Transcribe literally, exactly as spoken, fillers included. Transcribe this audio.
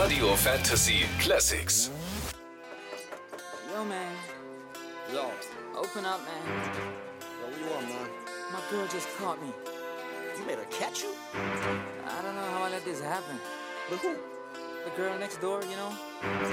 Radio Fantasy Classics. Yo, man. Yo. Open up, man. Yo, what you want, man? My girl just caught me. You made her catch you? I don't know how I let this happen. But who? The girl next door, you know?